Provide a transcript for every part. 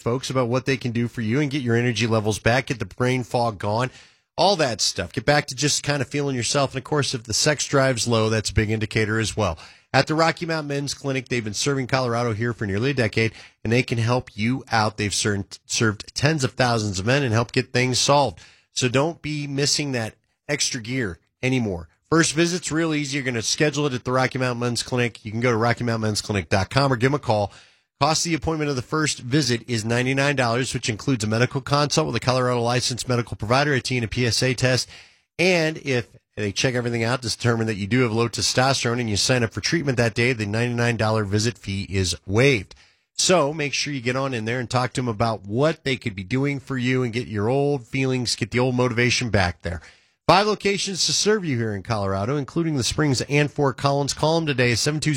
folks about what they can do for you and get your energy levels back, get the brain fog gone, all that stuff. Get back to just kind of feeling yourself. And, of course, if the sex drive's low, that's a big indicator as well. At the Rocky Mountain Men's Clinic, they've been serving Colorado here for nearly a decade, and they can help you out. They've served tens of thousands of men and helped get things solved. So don't be missing that extra gear anymore. First visit's real easy. You're going to schedule it at the Rocky Mountain Men's Clinic. You can go to RockyMountainMen'sClinic.com or give them a call. Cost of the appointment of the first visit is $99, which includes a medical consult with a Colorado licensed medical provider, a T and a PSA test. And if they check everything out to determine that you do have low testosterone and you sign up for treatment that day, the $99 visit fee is waived. So make sure you get on in there and talk to them about what they could be doing for you and get your old feelings, get the old motivation back there. 5 locations to serve you here in Colorado, including the Springs and Fort Collins. Call them today,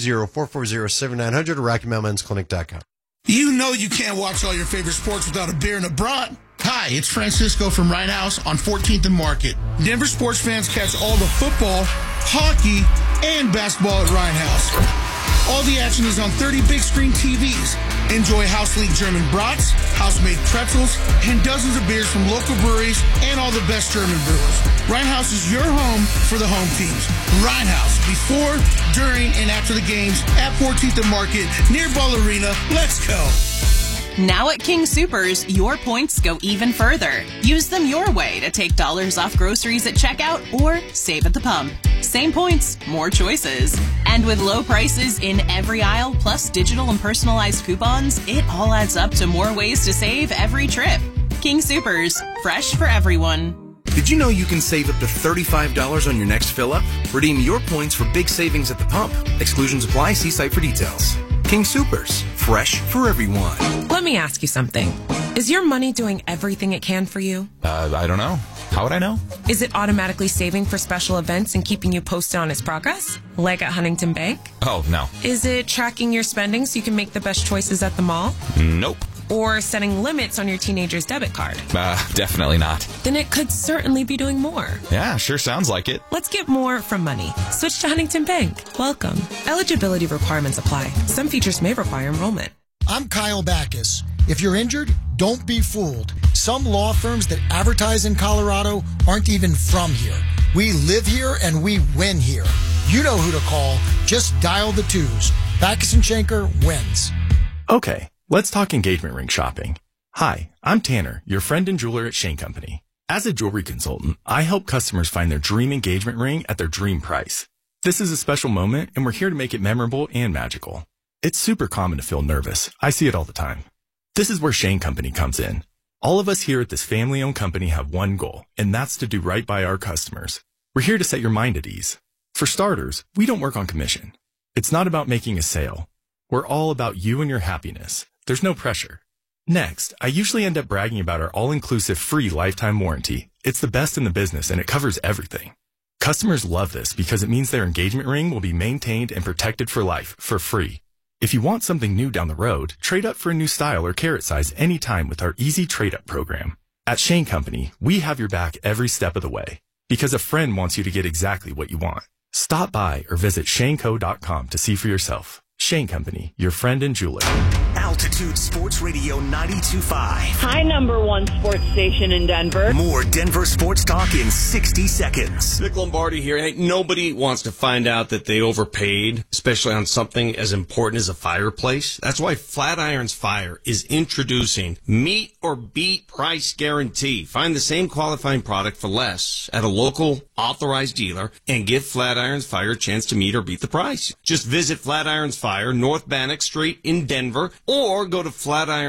720-440-7900 or RockyMountainMen'sClinic.com. You know you can't watch all your favorite sports without a beer and a brat. Hi, it's Francisco from Ryan House on 14th and Market. Denver sports fans catch all the football, hockey, and basketball at Ryan House. All the action is on 30 big screen TVs. Enjoy House League German brats, house-made pretzels, and dozens of beers from local breweries and all the best German brewers. Ryan House is your home for the home teams. Ryan House, before, during, and after the games at 14th and Market near Ball Arena. Let's go. Now at King Soopers, your points go even further. Use them your way to take dollars off groceries at checkout or save at the pump. Same points, more choices. And with low prices in every aisle, plus digital and personalized coupons, it all adds up to more ways to save every trip. King Soopers, fresh for everyone. Did you know you can save up to $35 on your next fill-up? Redeem your points for big savings at the pump. Exclusions apply. See site for details. King Soopers, fresh for everyone. Let me ask you something. Is your money doing everything it can for you? I don't know. How would I know? Is it automatically saving for special events and keeping you posted on its progress? Like at Huntington Bank? Oh, no. Is it tracking your spending so you can make the best choices at the mall? Nope. Or setting limits on your teenager's debit card? Definitely not. Then it could certainly be doing more. Yeah, sure sounds like it. Let's get more from money. Switch to Huntington Bank. Welcome. Eligibility requirements apply. Some features may require enrollment. I'm Kyle Backus. If you're injured, don't be fooled. Some law firms that advertise in Colorado aren't even from here. We live here and we win here. You know who to call. Just dial the 2s. Backus and Schenker wins. Okay. Let's talk engagement ring shopping. Hi, I'm Tanner, your friend and jeweler at Shane Company. As a jewelry consultant, I help customers find their dream engagement ring at their dream price. This is a special moment, and we're here to make it memorable and magical. It's super common to feel nervous. I see it all the time. This is where Shane Company comes in. All of us here at this family-owned company have one goal, and that's to do right by our customers. We're here to set your mind at ease. For starters, we don't work on commission. It's not about making a sale. We're all about you and your happiness. There's no pressure. Next, I usually end up bragging about our all-inclusive free lifetime warranty. It's the best in the business and it covers everything. Customers love this because it means their engagement ring will be maintained and protected for life for free. If you want something new down the road, trade up for a new style or carat size anytime with our easy trade-up program. At Shane Company, we have your back every step of the way because a friend wants you to get exactly what you want. Stop by or visit shaneco.com to see for yourself. Shane Company, your friend and jeweler. Altitude Sports Radio 92.5. Hi, #1 sports station in Denver. More Denver sports talk in 60 seconds. Nick Lombardi here. Hey, nobody wants to find out that they overpaid, especially on something as important as a fireplace. That's why Flatirons Fire is introducing Meet or Beat Price Guarantee. Find the same qualifying product for less at a local authorized dealer and give Flatirons Fire a chance to meet or beat the price. Just visit Flatirons Fire, North Bannock Street in Denver, or go to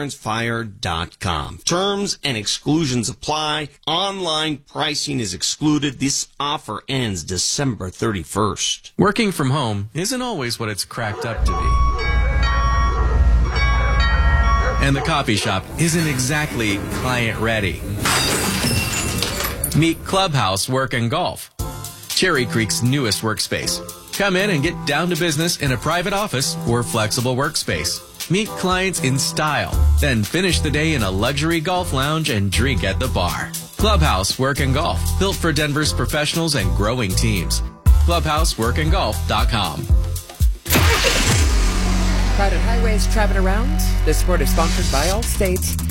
flatironsfire.com. Terms and exclusions apply. Online pricing is excluded. This offer ends December 31st. Working from home isn't always what it's cracked up to be. And the coffee shop isn't exactly client ready. Meet Clubhouse Work and Golf, Cherry Creek's newest workspace. Come in and get down to business in a private office or flexible workspace. Meet clients in style, then finish the day in a luxury golf lounge and drink at the bar. Clubhouse Work and Golf, built for Denver's professionals and growing teams. ClubhouseWorkandGolf.com. Crowded highways, traveling around. This sport is sponsored by Allstate.